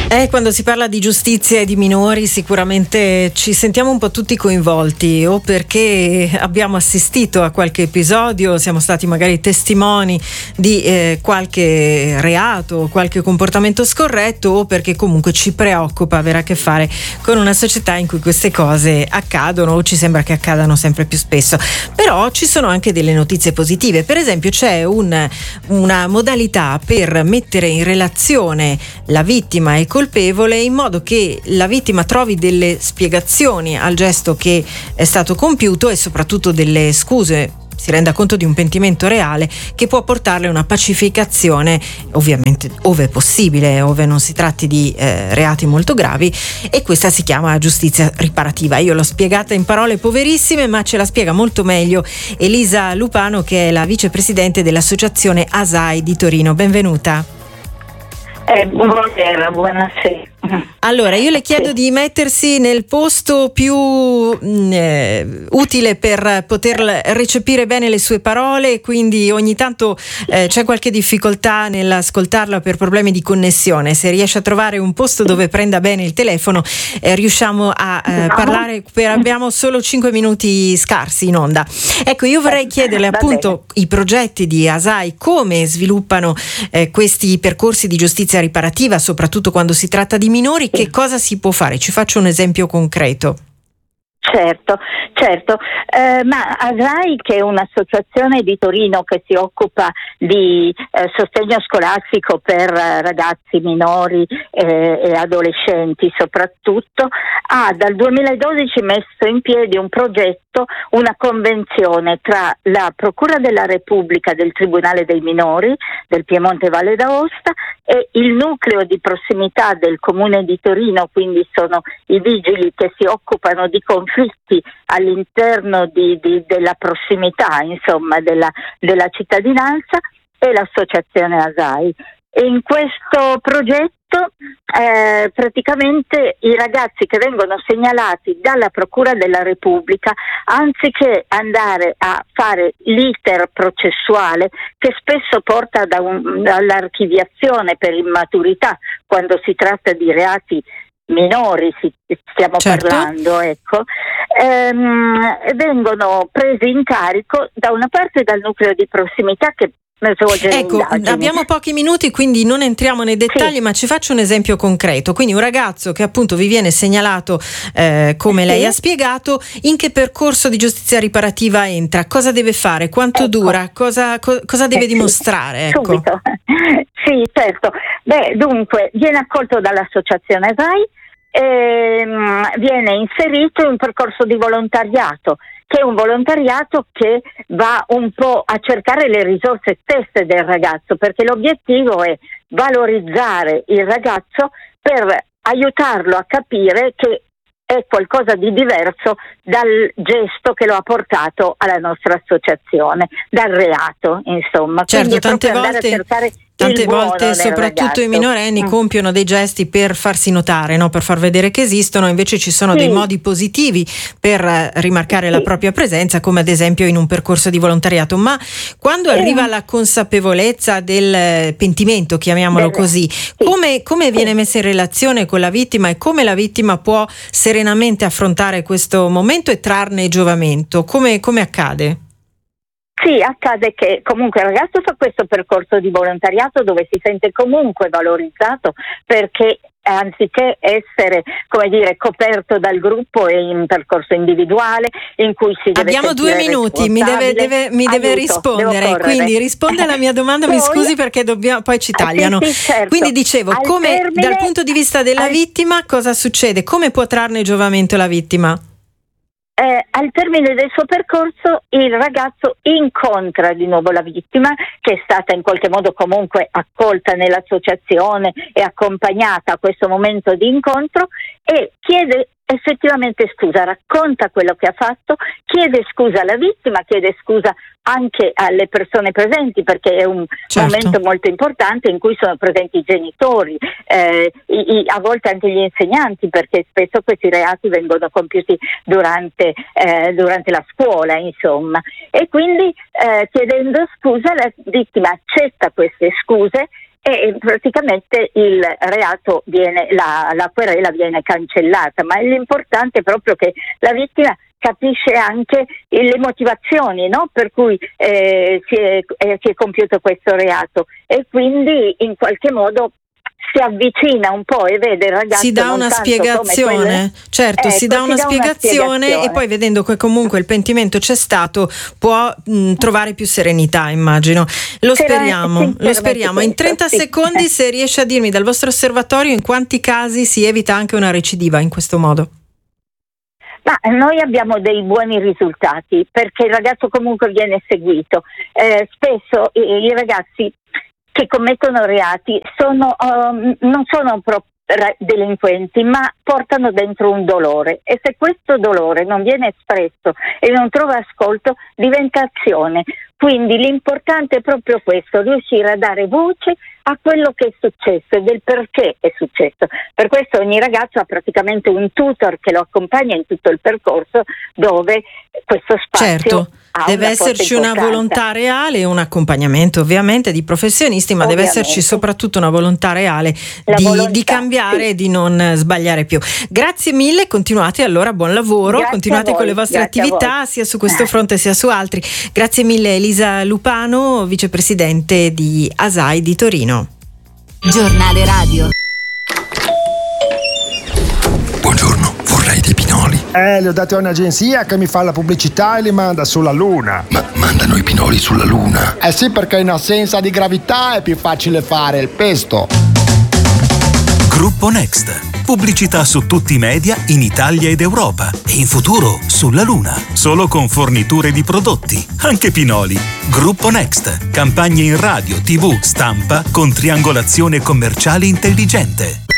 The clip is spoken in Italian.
Quando si parla di giustizia e di minori sicuramente ci sentiamo un po' tutti coinvolti, o perché abbiamo assistito a qualche episodio, siamo stati magari testimoni di qualche reato, qualche comportamento scorretto, o perché comunque ci preoccupa avere a che fare con una società in cui queste cose accadono o ci sembra che accadano sempre più spesso. Però ci sono anche delle notizie positive. Per esempio c'è una modalità per mettere in relazione la vittima e il colpevole, in modo che la vittima trovi delle spiegazioni al gesto che è stato compiuto e soprattutto delle scuse, si renda conto di un pentimento reale che può portarle a una pacificazione, ovviamente ove possibile, ove non si tratti di reati molto gravi, e questa si chiama giustizia riparativa. Io l'ho spiegata in parole poverissime, ma ce la spiega molto meglio Elisa Lupano, che è la vicepresidente dell'associazione ASAI di Torino. Benvenuta. Buonasera. Allora, io le chiedo di mettersi nel posto più utile per poter recepire bene le sue parole, quindi ogni tanto c'è qualche difficoltà nell'ascoltarla per problemi di connessione. Se riesce a trovare un posto dove prenda bene il telefono, riusciamo a parlare abbiamo solo 5 minuti scarsi in onda. Ecco, io vorrei chiederle appunto i progetti di ASAI, come sviluppano questi percorsi di giustizia riparativa, soprattutto quando si tratta di minori. Che cosa si può fare? Ci faccio un esempio concreto. Certo. Ma ASAI, che è un'associazione di Torino che si occupa di sostegno scolastico per ragazzi minori e adolescenti soprattutto, ha dal 2012 messo in piedi un progetto, una convenzione tra la Procura della Repubblica del Tribunale dei Minori del Piemonte Valle d'Aosta e il nucleo di prossimità del Comune di Torino, quindi sono i vigili che si occupano di conflitti all'interno della prossimità, insomma, della cittadinanza, e l'associazione ASAI. E in questo progetto praticamente i ragazzi che vengono segnalati dalla Procura della Repubblica, anziché andare a fare l'iter processuale che spesso porta all'archiviazione per immaturità quando si tratta di reati minori, stiamo parlando, ecco, vengono presi in carico da una parte dal nucleo di prossimità che ecco, abbiamo pochi minuti, quindi non entriamo nei dettagli, ma ci faccio un esempio concreto. Quindi un ragazzo che appunto vi viene segnalato, come lei ha spiegato, in che percorso di giustizia riparativa entra? Cosa deve fare? Quanto dura? Cosa deve dimostrare? Ecco. Subito. Sì, certo. Dunque, viene accolto dall'associazione ASAI e viene inserito in un percorso di volontariato, che è un volontariato che va un po' a cercare le risorse stesse del ragazzo, perché l'obiettivo è valorizzare il ragazzo per aiutarlo a capire che è qualcosa di diverso dal gesto che lo ha portato alla nostra associazione, dal reato, insomma. Certo, quindi tante volte soprattutto i minorenni compiono dei gesti per farsi notare, no? Per far vedere che esistono. Invece ci sono dei modi positivi per rimarcare la propria presenza, come ad esempio in un percorso di volontariato. Ma quando arriva la consapevolezza del pentimento, chiamiamolo così, come viene messa in relazione con la vittima e come la vittima può serenamente affrontare questo momento e trarne giovamento? Come accade? Sì, accade che comunque il ragazzo fa questo percorso di volontariato dove si sente comunque valorizzato, perché anziché essere, come dire, coperto dal gruppo, è in un percorso individuale in cui si deve Abbiamo 2 minuti, mi deve rispondere, quindi risponde alla mia domanda. Mi scusi perché poi ci tagliano. Certo. Quindi dicevo, dal punto di vista della vittima cosa succede? Come può trarne giovamento la vittima? Al termine del suo percorso il ragazzo incontra di nuovo la vittima, che è stata in qualche modo comunque accolta nell'associazione e accompagnata a questo momento di incontro, e chiede effettivamente scusa, racconta quello che ha fatto, chiede scusa alla vittima, chiede scusa anche alle persone presenti, perché è un momento molto importante in cui sono presenti i genitori, a volte anche gli insegnanti, perché spesso questi reati vengono compiuti durante la scuola, insomma. E quindi chiedendo scusa la vittima accetta queste scuse e praticamente il reato la querela viene cancellata, ma l'importante è proprio che la vittima capisce anche le motivazioni, no? Per cui si è compiuto questo reato, e quindi in qualche modo si avvicina un po' e vede il ragazzo. Si dà una spiegazione, certo, si dà una spiegazione, e poi vedendo che comunque il pentimento c'è stato può trovare più serenità, immagino. Lo speriamo. In 30 secondi, se riesce a dirmi dal vostro osservatorio in quanti casi si evita anche una recidiva in questo modo? Ma noi abbiamo dei buoni risultati, perché il ragazzo comunque viene seguito. Spesso i ragazzi che commettono reati non sono delinquenti, ma portano dentro un dolore, e se questo dolore non viene espresso e non trova ascolto, diventa azione. Quindi l'importante è proprio questo, riuscire a dare voce a quello che è successo e del perché è successo. Per questo ogni ragazzo ha praticamente un tutor che lo accompagna in tutto il percorso, dove questo spazio deve esserci una volontà reale, un accompagnamento ovviamente di professionisti, ma deve esserci soprattutto una volontà reale di cambiare e di non sbagliare più. Grazie mille, continuate allora, buon lavoro, continuate con le vostre attività sia su questo fronte sia su altri. Grazie mille Elisa Lupano, vicepresidente di ASAI di Torino. Giornale radio. Buongiorno, vorrei dei pinoli. Li ho dati a un'agenzia che mi fa la pubblicità e li manda sulla Luna. Ma mandano i pinoli sulla Luna? Eh sì, perché in assenza di gravità è più facile fare il pesto. Gruppo Next. Pubblicità su tutti i media in Italia ed Europa e in futuro sulla Luna. Solo con forniture di prodotti, anche pinoli. Gruppo Next. Campagne in radio, TV, stampa con triangolazione commerciale intelligente.